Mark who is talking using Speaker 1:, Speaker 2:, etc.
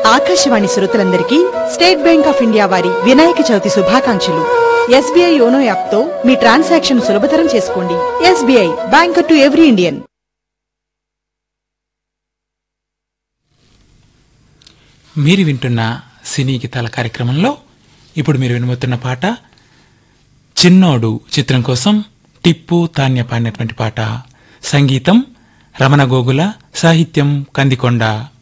Speaker 1: ఆకాశవాణి శ్రోతలందరికీ state bank of India వారి వినాయక చవితి శుభాకాంక్షలు. ఎస్బీఐ యోనో యాప్ తో మీ ట్రాన్సాక్షన్ సులభతరం చేసుకోండి. SBI, banker to every Indian.
Speaker 2: మీరు వింటున్న సినీ గీతాల కార్యక్రమంలో ఇప్పుడు మీరు వినబోతున్న పాట చిన్నోడు చిత్రం కోసం టిప్పు తాన్య పాడినటువంటి పాట. సంగీతం రమణ గోగుల, సాహిత్యం కందికొండ.